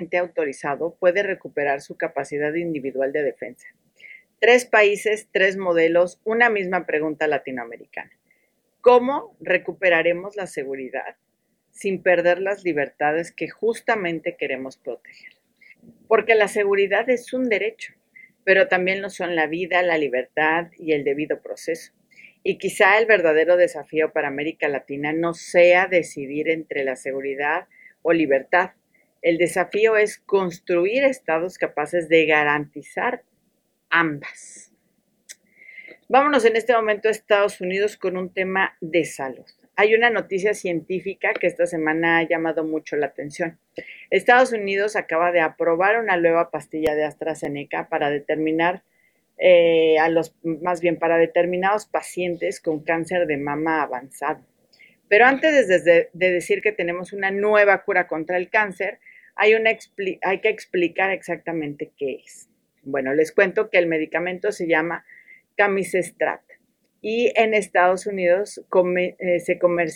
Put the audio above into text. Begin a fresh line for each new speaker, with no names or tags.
debidamente autorizado puede recuperar su capacidad individual de defensa. 3 países, 3 modelos, una misma pregunta latinoamericana. ¿Cómo recuperaremos la seguridad sin perder las libertades que justamente queremos proteger? Porque la seguridad es un derecho, pero también lo son la vida, la libertad y el debido proceso. Y quizá el verdadero desafío para América Latina no sea decidir entre la seguridad o libertad. El desafío es construir estados capaces de garantizar ambas. Vámonos en este momento a Estados Unidos con un tema de salud. Hay una noticia científica que esta semana ha llamado mucho la atención. Estados Unidos acaba de aprobar una nueva pastilla de AstraZeneca para determinar para determinados pacientes con cáncer de mama avanzado. Pero antes de decir que tenemos una nueva cura contra el cáncer, hay que explicar exactamente qué es. Bueno, les cuento que el medicamento se llama Camizestrant y en Estados Unidos se comercializa